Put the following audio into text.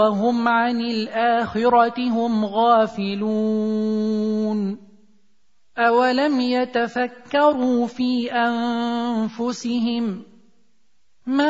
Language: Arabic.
وهم عن الآخرة هم غافلون أولم يتفكروا في أنفسهم